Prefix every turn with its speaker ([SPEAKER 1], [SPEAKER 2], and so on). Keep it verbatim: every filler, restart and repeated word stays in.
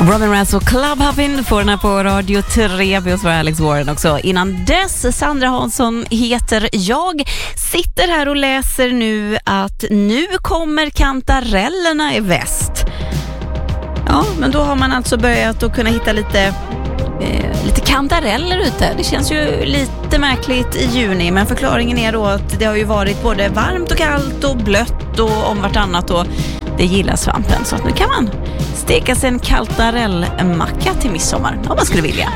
[SPEAKER 1] Robin Rats och Club Hoppin' får den här på Radio tre. Vi var Alex Warren också. Innan dess, Sandra Hansson heter jag. Sitter här och läser nu att nu kommer kantarellerna i väst. Ja, men då har man alltså börjat att kunna hitta lite, eh, lite kantareller ute. Det känns ju lite märkligt i juni, men förklaringen är då att det har ju varit både varmt och kallt och blött och om vartannat, och det gillar svampen. Så att nu kan man steka sig en kantarellmacka till midsommar om man skulle vilja.